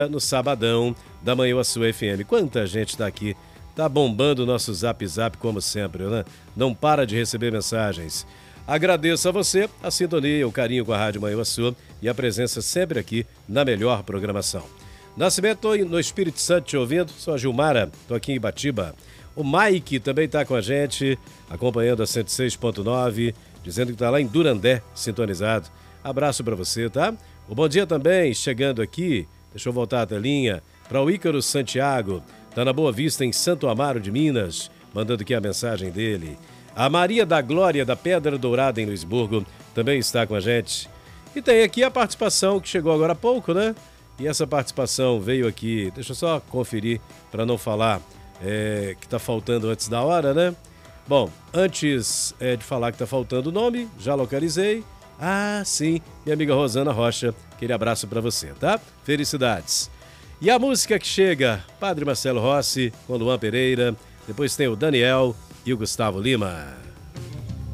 no sabadão da Manhã a sua FM. Quanta gente está aqui, tá bombando o nosso Zap Zap como sempre, né? Não para de receber mensagens. Agradeço a você a sintonia, o carinho com a Rádio Manhã Sua e a presença sempre aqui na melhor programação. Nascimento no Espírito Santo te ouvindo, sou a Gilmara, tô aqui em Ibatiba. O Mike também está com a gente, acompanhando a 106.9, dizendo que está lá em Durandé, sintonizado. Abraço para você, tá? O bom dia também, chegando aqui, deixa eu voltar a telinha, para o Ícaro Santiago, está na Boa Vista, em Santo Amaro de Minas, mandando aqui a mensagem dele. A Maria da Glória, da Pedra Dourada, em Luisburgo, também está com a gente. E tem aqui a participação que chegou agora há pouco, né? E essa participação veio aqui, deixa eu só conferir para não falar que está faltando antes da hora, né? Bom, antes de falar que está faltando o nome, já localizei. Ah, sim, minha amiga Rosana Rocha, aquele abraço para você, tá? Felicidades. E a música que chega, Padre Marcelo Rossi, com Luan Pereira, depois tem o Daniel e o Gustavo Lima.